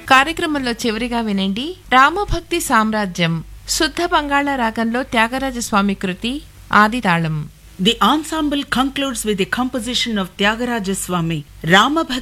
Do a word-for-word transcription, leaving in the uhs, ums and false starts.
కార్యక్రమంలో చివరిగా వినండి రామభక్తి సామ్రాజ్యం శుద్ధ బంగాళ రాగంలో త్యాగరాజస్వామి కృతి ఆదితాళం. The ensemble concludes with the composition of Tyagaraja Swami, Ramabhakti